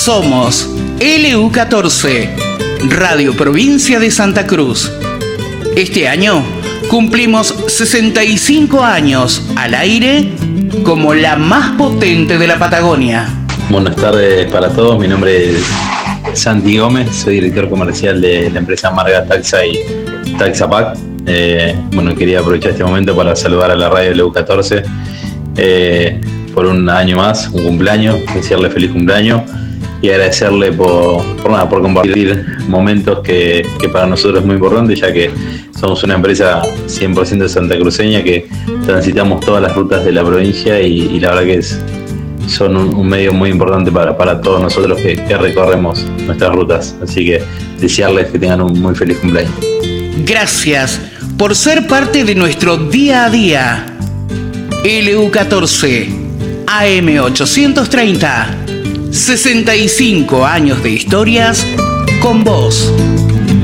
Somos LU14, Radio Provincia de Santa Cruz. Este año cumplimos 65 años al aire como la más potente de la Patagonia. Buenas tardes para todos, mi nombre es Santi Gómez, soy director comercial de la empresa Marga Taxa y Taxapac. Quería aprovechar este momento para saludar a la radio LU14 por un año más, un cumpleaños, desearle feliz cumpleaños y agradecerle por compartir momentos que para nosotros es muy importante, ya que somos una empresa 100% santacruceña que transitamos todas las rutas de la provincia y la verdad que son un medio muy importante para todos nosotros que recorremos nuestras rutas. Así que desearles que tengan un muy feliz cumpleaños. Gracias por ser parte de nuestro día a día. LU14, AM830, 65 años de historias con vos.